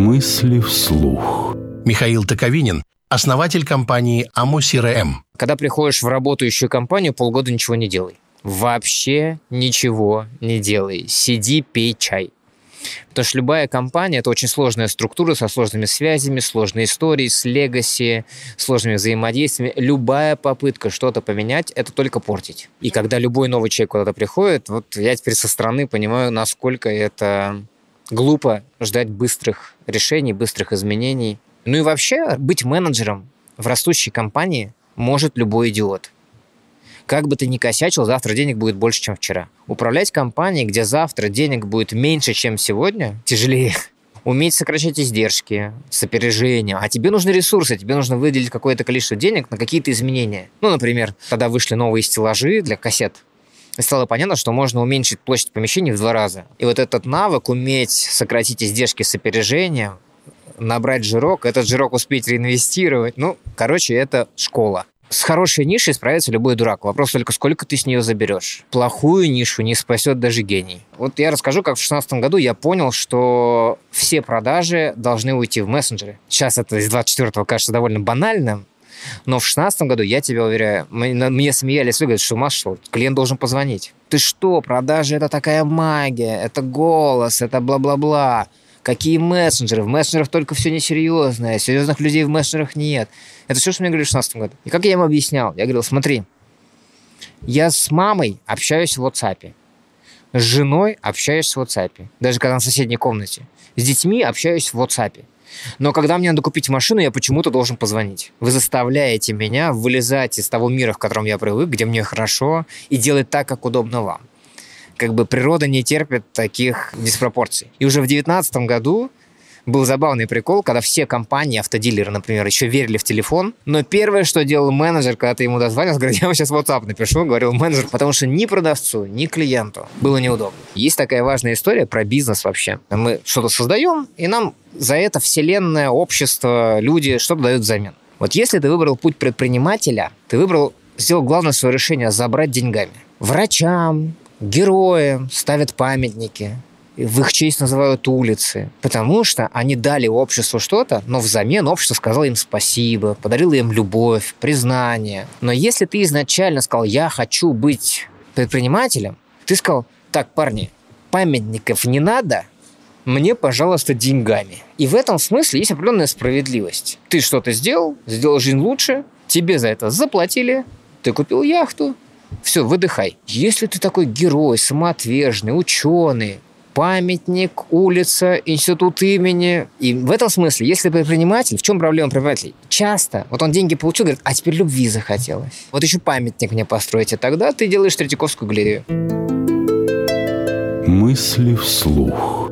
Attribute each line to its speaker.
Speaker 1: Мысли вслух.
Speaker 2: Михаил Токовинин, основатель компании AMO-CRM.
Speaker 3: Когда приходишь в работающую компанию, полгода ничего не делай. Вообще ничего не делай. Сиди, пей чай. Потому что любая компания – это очень сложная структура со сложными связями, сложной историей, с легаси, сложными взаимодействиями. Любая попытка что-то поменять – это только портить. И когда любой новый человек куда-то приходит, вот я теперь со стороны понимаю, насколько это глупо ждать быстрых решений, быстрых изменений. Ну и вообще быть менеджером в растущей компании может любой идиот. Как бы ты ни косячил, завтра денег будет больше, чем вчера. Управлять компанией, где завтра денег будет меньше, чем сегодня, тяжелее. Уметь сокращать издержки с опережением. А тебе нужны ресурсы, тебе нужно выделить какое-то количество денег на какие-то изменения. Ну, например, тогда вышли новые стеллажи для кассет. И стало понятно, что можно уменьшить площадь помещений в 2 раза. И вот этот навык уметь сократить издержки с опережением, набрать жирок, этот жирок успеть реинвестировать. Это школа. С хорошей нишей справится любой дурак. Вопрос только, сколько ты с нее заберешь. Плохую нишу не спасет даже гений. Вот я расскажу, как в 2016 году я понял, что все продажи должны уйти в мессенджеры. Сейчас это из 24-го кажется довольно банальным, но в 2016 году, я тебя уверяю, мне смеялись, говорят, что ума шел, клиент должен позвонить. Ты что, продажи – это такая магия, это голос, это бла-бла-бла. Какие мессенджеры? В мессенджерах только все несерьезное, серьезных людей в мессенджерах нет. Это все, что мне говорили в 2016 году. И как я им объяснял? Я говорил, смотри, я с мамой общаюсь в WhatsApp, с женой общаюсь в WhatsApp, даже когда на соседней комнате. С детьми общаюсь в WhatsApp. Но когда мне надо купить машину, я почему-то должен позвонить. Вы заставляете меня вылезать из того мира, в котором я привык, где мне хорошо, и делать так, как удобно вам. Природа не терпит таких диспропорций. И уже в 2019 году был забавный прикол, когда все компании, автодилеры, например, еще верили в телефон, но первое, что делал менеджер, когда ты ему дозвонился, говорит, я вам сейчас WhatsApp напишу, говорил менеджер, потому что ни продавцу, ни клиенту было неудобно. Есть такая важная история про бизнес вообще. Мы что-то создаем, и нам за это вселенная, общество, люди что-то дают взамен. Вот если ты выбрал путь предпринимателя, сделал главное свое решение – забрать деньгами. Врачам, героям ставят памятники, в их честь называют улицы, потому что они дали обществу что-то, но взамен общество сказало им спасибо, подарило им любовь, признание. Но если ты изначально сказал, я хочу быть предпринимателем, ты сказал, так, парни, памятников не надо, мне, пожалуйста, деньгами. И в этом смысле есть определенная справедливость. Ты что-то сделал жизнь лучше, тебе за это заплатили, ты купил яхту, все, выдыхай. Если ты такой герой, самоотверженный, ученый, памятник, улица, институт имени. И в этом смысле, если предприниматель, в чем проблема предпринимателей? Часто, вот он деньги получил, говорит, а теперь любви захотелось. Вот еще памятник мне построить, и тогда ты делаешь Третьяковскую галерею.
Speaker 1: Мысли вслух.